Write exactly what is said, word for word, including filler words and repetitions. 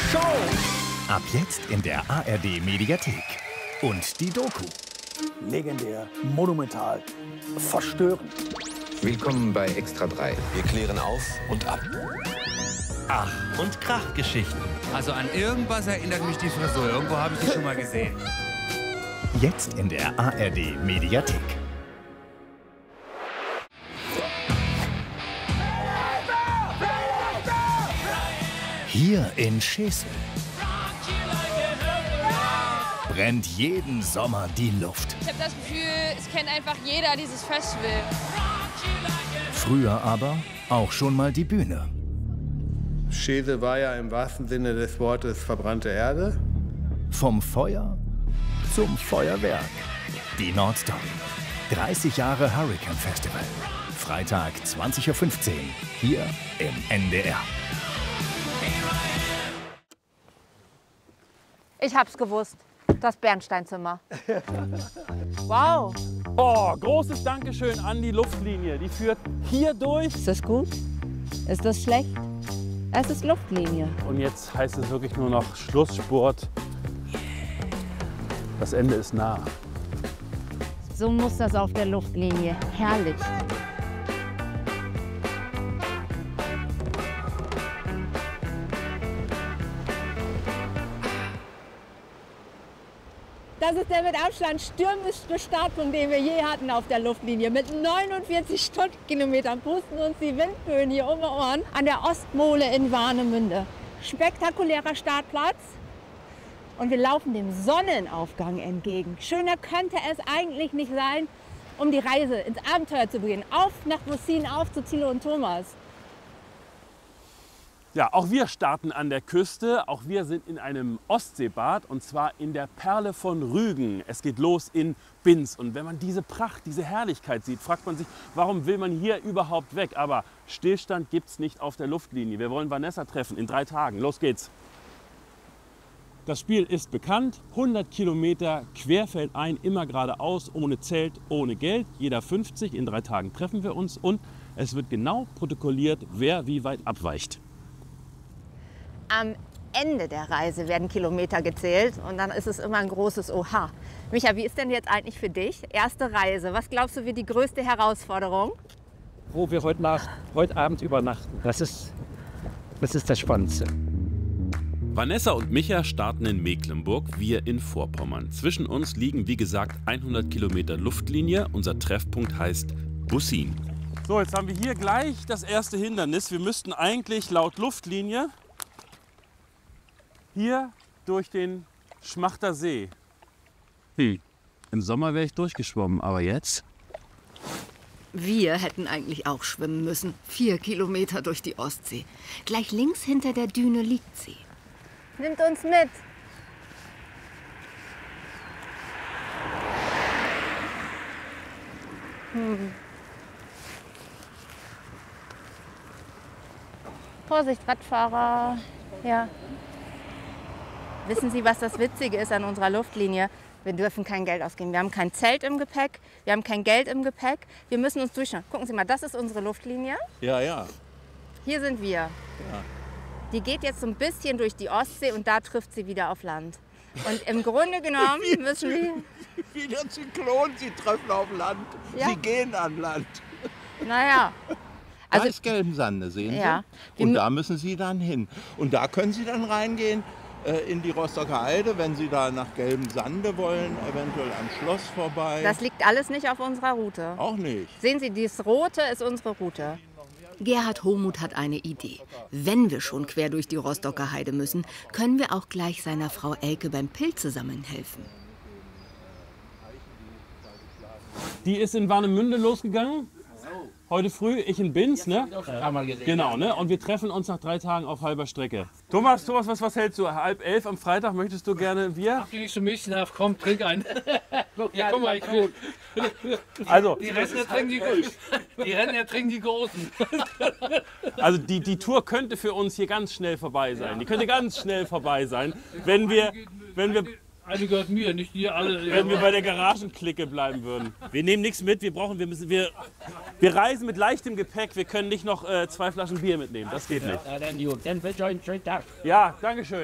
Show! Ab jetzt in der A R D Mediathek. Und die Doku. Legendär, monumental, verstörend. Willkommen bei Extra drei. Wir klären auf und ab. Ach, und Krachgeschichten. Also an irgendwas erinnert mich die Frisur. Irgendwo habe ich die schon mal gesehen. Jetzt in der A R D Mediathek. Hier in Schesel brennt jeden Sommer die Luft. Ich habe das Gefühl, es kennt einfach jeder dieses Festival. Früher aber auch schon mal die Bühne. Schesel war ja im wahrsten Sinne des Wortes verbrannte Erde. Vom Feuer zum Feuerwerk. Die Nordstory. dreißig Jahre Hurricane Festival. Freitag zwanzig Uhr fünfzehn. Hier im N D R. Ich hab's gewusst. Das Bernsteinzimmer. Wow. Oh, großes Dankeschön an die Luftlinie. Die führt hier durch. Ist das gut? Ist das schlecht? Es ist Luftlinie. Und jetzt heißt es wirklich nur noch Schlussspurt. Das Ende ist nah. So muss das auf der Luftlinie. Herrlich. Das ist der mit Abstand stürmischste Startpunkt, den wir je hatten auf der Luftlinie. Mit neunundvierzig Stundenkilometern pusten uns die Windböen hier um die Ohren an der Ostmole in Warnemünde. Spektakulärer Startplatz. Und wir laufen dem Sonnenaufgang entgegen. Schöner könnte es eigentlich nicht sein, um die Reise ins Abenteuer zu beginnen. Auf nach Bussin, auf zu Thilo und Thomas. Ja, auch wir starten an der Küste. Auch wir sind in einem Ostseebad und zwar in der Perle von Rügen. Es geht los in Binz. Und wenn man diese Pracht, diese Herrlichkeit sieht, fragt man sich, warum will man hier überhaupt weg? Aber Stillstand gibt es nicht auf der Luftlinie. Wir wollen Vanessa treffen in drei Tagen. Los geht's. Das Spiel ist bekannt. hundert Kilometer querfeldein, immer geradeaus, ohne Zelt, ohne Geld. Jeder fünfzig. In drei Tagen treffen wir uns und es wird genau protokolliert, wer wie weit abweicht. Am Ende der Reise werden Kilometer gezählt und dann ist es immer ein großes Oha. Micha, wie ist denn jetzt eigentlich für dich? Erste Reise. Was glaubst du, wird die größte Herausforderung? Wo wir heute, Nacht, heute Abend übernachten. Das ist, das ist das Spannendste. Vanessa und Micha starten in Mecklenburg, wir in Vorpommern. Zwischen uns liegen, wie gesagt, hundert Kilometer Luftlinie. Unser Treffpunkt heißt Bussin. So, jetzt haben wir hier gleich das erste Hindernis. Wir müssten eigentlich laut Luftlinie hier durch den Schmachter See. Hm. Im Sommer wäre ich durchgeschwommen, aber jetzt? Wir hätten eigentlich auch schwimmen müssen. Vier Kilometer durch die Ostsee. Gleich links hinter der Düne liegt sie. Nimmt uns mit. Hm. Vorsicht, Radfahrer. Ja. Wissen Sie, was das Witzige ist an unserer Luftlinie? Wir dürfen kein Geld ausgeben. Wir haben kein Zelt im Gepäck, wir haben kein Geld im Gepäck. Wir müssen uns durchschauen. Gucken Sie mal, das ist unsere Luftlinie. Ja, ja. Hier sind wir. Ja. Die geht jetzt so ein bisschen durch die Ostsee und da trifft sie wieder auf Land. Und im Grunde genommen müssen wir... Wie der Zyklon, Sie treffen auf Land. Ja. Sie gehen an Land. Naja. Also, da ist Gelbensande, sehen Sie? Ja. Und da müssen Sie dann hin. Und da können Sie dann reingehen in die Rostocker Heide, wenn Sie da nach Gelbensande wollen, eventuell am Schloss vorbei. Das liegt alles nicht auf unserer Route. Auch nicht. Sehen Sie, dieses Rote ist unsere Route. Gerhard Homuth hat eine Idee. Wenn wir schon quer durch die Rostocker Heide müssen, können wir auch gleich seiner Frau Elke beim Pilzesammeln helfen. Die ist in Warnemünde losgegangen. Heute früh, ich in Binz, ne? Genau, ne? Und wir treffen uns nach drei Tagen auf halber Strecke. Thomas, Thomas, was, was hältst du? Halb elf am Freitag, möchtest du gerne Bier? Ach, nicht so mäßig, komm, trink ein. Ja, guck mal, ich gut. Also, die Rentner trinken die Großen. Die Rentner trinken die Großen. Also die, die Tour könnte für uns hier ganz schnell vorbei sein. Die könnte ganz schnell vorbei sein, wenn wir, wenn wir Eine gehört mir, nicht dir alle. Wenn wir bei der Garagenklicke bleiben würden. Wir nehmen nichts mit, wir brauchen, wir müssen, wir, wir reisen mit leichtem Gepäck, wir können nicht noch äh, zwei Flaschen Bier mitnehmen, das geht nicht. Ja, dann gut, dann wünsche ich euch einen schönen Tag. Ja, danke schön.